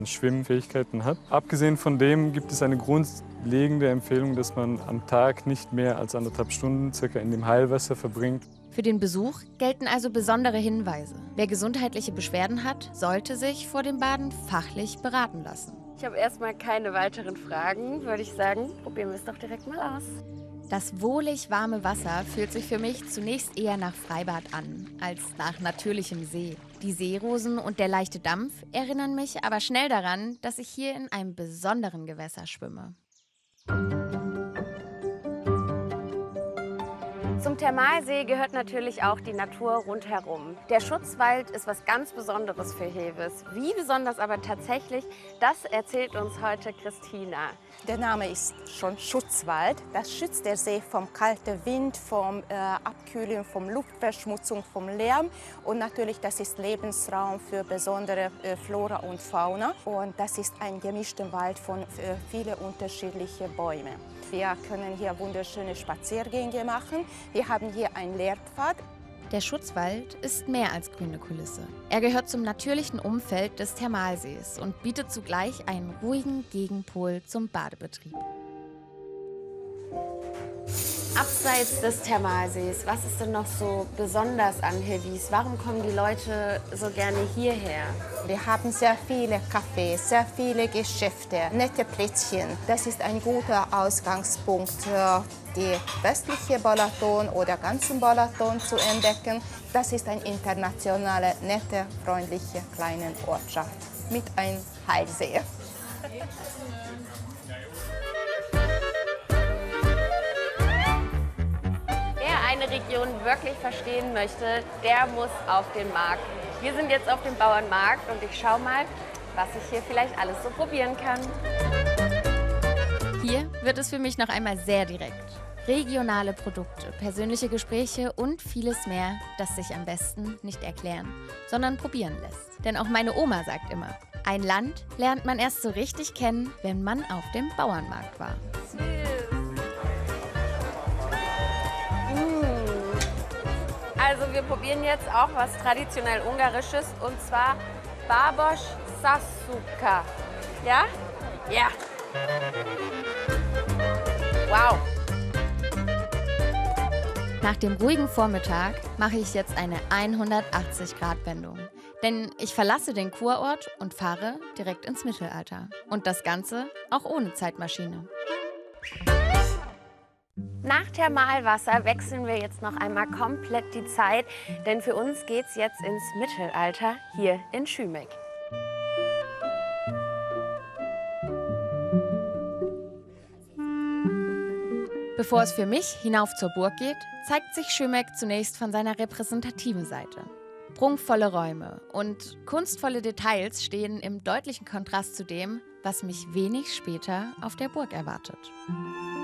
Schwimmfähigkeiten hat. Abgesehen von dem gibt es eine grundlegende Empfehlung, dass man am Tag nicht mehr als 1,5 Stunden circa in dem Heilwasser verbringt. Für den Besuch gelten also besondere Hinweise. Wer gesundheitliche Beschwerden hat, sollte sich vor dem Baden fachlich beraten lassen. Ich habe erstmal keine weiteren Fragen, würde ich sagen. Probieren wir es doch direkt mal aus. Das wohlig warme Wasser fühlt sich für mich zunächst eher nach Freibad an, als nach natürlichem See. Die Seerosen und der leichte Dampf erinnern mich aber schnell daran, dass ich hier in einem besonderen Gewässer schwimme. Zum Thermalsee gehört natürlich auch die Natur rundherum. Der Schutzwald ist was ganz Besonderes für Heves. Wie besonders aber tatsächlich, das erzählt uns heute Christina. Der Name ist schon Schutzwald. Das schützt der See vom kalten Wind, vom Abkühlen, vom Luftverschmutzung, vom Lärm. Und natürlich, das ist Lebensraum für besondere Flora und Fauna. Und das ist ein gemischter Wald von vielen unterschiedlichen Bäumen. Wir können hier wunderschöne Spaziergänge machen. Wir haben hier einen Lehrpfad. Der Schutzwald ist mehr als grüne Kulisse. Er gehört zum natürlichen Umfeld des Thermalsees und bietet zugleich einen ruhigen Gegenpol zum Badebetrieb. Abseits des Thermalsees, was ist denn noch so besonders an Hevis? Warum kommen die Leute so gerne hierher? Wir haben sehr viele Cafés, sehr viele Geschäfte, nette Plätzchen. Das ist ein guter Ausgangspunkt, die westliche Balaton oder ganzen Balaton zu entdecken. Das ist eine internationale, nette, freundliche kleine Ortschaft mit einem Heilsee. Eine Region wirklich verstehen möchte, der muss auf den Markt. Wir sind jetzt auf dem Bauernmarkt und ich schaue mal, was ich hier vielleicht alles so probieren kann. Hier wird es für mich noch einmal sehr direkt. Regionale Produkte, persönliche Gespräche und vieles mehr, das sich am besten nicht erklären, sondern probieren lässt. Denn auch meine Oma sagt immer, ein Land lernt man erst so richtig kennen, wenn man auf dem Bauernmarkt war. Also wir probieren jetzt auch was traditionell Ungarisches und zwar Babos Sasuka. Ja? Ja. Wow. Nach dem ruhigen Vormittag mache ich jetzt eine 180-Grad-Wendung. Denn ich verlasse den Kurort und fahre direkt ins Mittelalter. Und das Ganze auch ohne Zeitmaschine. Nach Thermalwasser wechseln wir jetzt noch einmal komplett die Zeit, denn für uns geht's jetzt ins Mittelalter hier in Schümek. Bevor es für mich hinauf zur Burg geht, zeigt sich Schümek zunächst von seiner repräsentativen Seite. Prunkvolle Räume und kunstvolle Details stehen im deutlichen Kontrast zu dem, was mich wenig später auf der Burg erwartet.